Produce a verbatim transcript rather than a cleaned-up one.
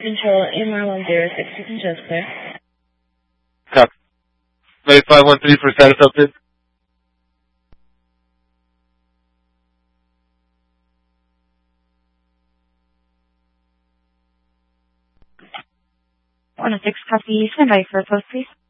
Control, M R one zero six, you can just clear. Copy. Flight five one three for status update. one oh six, copy. Stand by for post, please.